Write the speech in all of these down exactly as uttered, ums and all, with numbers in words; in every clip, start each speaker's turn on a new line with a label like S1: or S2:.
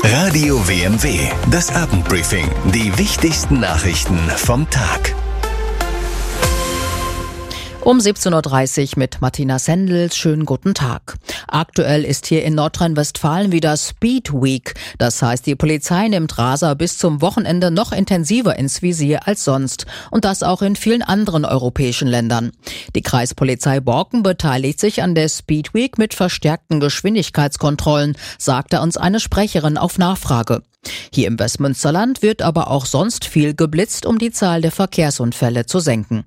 S1: Radio W M W, das Abendbriefing. Die wichtigsten Nachrichten vom Tag.
S2: Um siebzehn Uhr dreißig mit Martina Sendel. Schönen guten Tag. Aktuell ist hier in Nordrhein-Westfalen wieder Speed Week. Das heißt, die Polizei nimmt Raser bis zum Wochenende noch intensiver ins Visier als sonst. Und das auch in vielen anderen europäischen Ländern. Die Kreispolizei Borken beteiligt sich an der Speed Week mit verstärkten Geschwindigkeitskontrollen, sagte uns eine Sprecherin auf Nachfrage. Hier im Westmünsterland wird aber auch sonst viel geblitzt, um die Zahl der Verkehrsunfälle zu senken.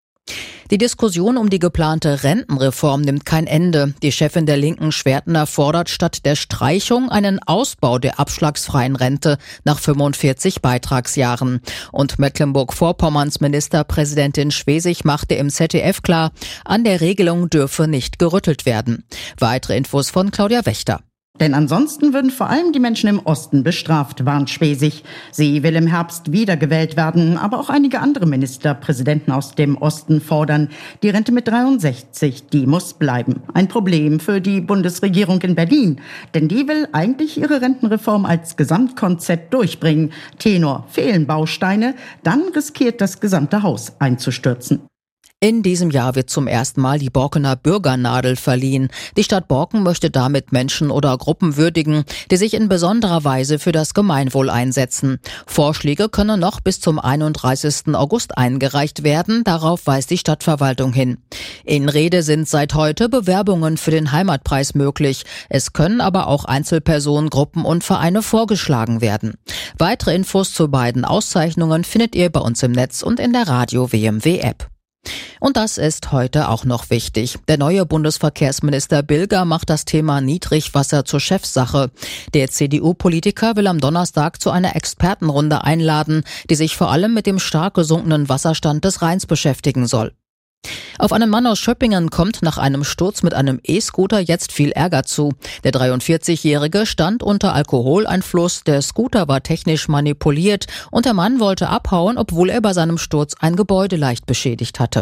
S2: Die Diskussion um die geplante Rentenreform nimmt kein Ende. Die Chefin der Linken, Schwertner, fordert statt der Streichung einen Ausbau der abschlagsfreien Rente nach fünfundvierzig Beitragsjahren. Und Mecklenburg-Vorpommerns Ministerpräsidentin Schwesig machte im Z D F klar, an der Regelung dürfe nicht gerüttelt werden. Weitere Infos von Claudia Wächter.
S3: Denn ansonsten würden vor allem die Menschen im Osten bestraft, warnt Schwesig. Sie will im Herbst wiedergewählt werden, aber auch einige andere Ministerpräsidenten aus dem Osten fordern, die Rente mit dreiundsechzig, die muss bleiben. Ein Problem für die Bundesregierung in Berlin, denn die will eigentlich ihre Rentenreform als Gesamtkonzept durchbringen. Tenor: fehlen Bausteine, dann riskiert das gesamte Haus einzustürzen.
S2: In diesem Jahr wird zum ersten Mal die Borkener Bürgernadel verliehen. Die Stadt Borken möchte damit Menschen oder Gruppen würdigen, die sich in besonderer Weise für das Gemeinwohl einsetzen. Vorschläge können noch bis zum einunddreißigsten August eingereicht werden, darauf weist die Stadtverwaltung hin. In Rede sind seit heute Bewerbungen für den Heimatpreis möglich. Es können aber auch Einzelpersonen, Gruppen und Vereine vorgeschlagen werden. Weitere Infos zu beiden Auszeichnungen findet ihr bei uns im Netz und in der Radio W M W App. Und das ist heute auch noch wichtig. Der neue Bundesverkehrsminister Bilger macht das Thema Niedrigwasser zur Chefsache. Der C D U-Politiker will am Donnerstag zu einer Expertenrunde einladen, die sich vor allem mit dem stark gesunkenen Wasserstand des Rheins beschäftigen soll. Auf einen Mann aus Schöppingen kommt nach einem Sturz mit einem E-Scooter jetzt viel Ärger zu. Der dreiundvierzigjährige stand unter Alkoholeinfluss, der Scooter war technisch manipuliert und der Mann wollte abhauen, obwohl er bei seinem Sturz ein Gebäude leicht beschädigt hatte.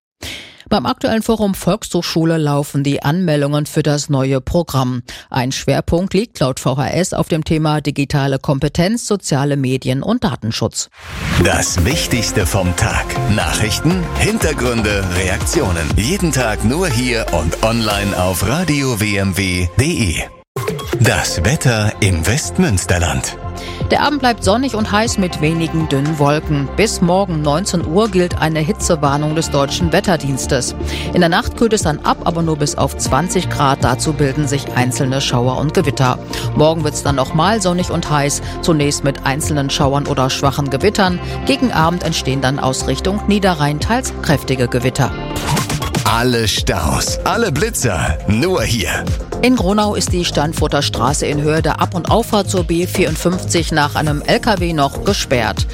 S2: Beim aktuellen Forum Volkshochschule laufen die Anmeldungen für das neue Programm. Ein Schwerpunkt liegt laut V H S auf dem Thema digitale Kompetenz, soziale Medien und Datenschutz.
S1: Das Wichtigste vom Tag. Nachrichten, Hintergründe, Reaktionen. Jeden Tag nur hier und online auf radio w m w punkt d e. Das Wetter im Westmünsterland.
S2: Der Abend bleibt sonnig und heiß mit wenigen dünnen Wolken. Bis morgen neunzehn Uhr gilt eine Hitzewarnung des Deutschen Wetterdienstes. In der Nacht kühlt es dann ab, aber nur bis auf zwanzig Grad. Dazu bilden sich einzelne Schauer und Gewitter. Morgen wird es dann nochmal sonnig und heiß, zunächst mit einzelnen Schauern oder schwachen Gewittern. Gegen Abend entstehen dann aus Richtung Niederrhein teils kräftige Gewitter.
S1: Alle Staus, alle Blitzer, nur hier.
S2: In Gronau ist die Steinfurter Straße in Höhe der Ab- und Auffahrt zur B vierundfünfzig nach einem L K W noch gesperrt.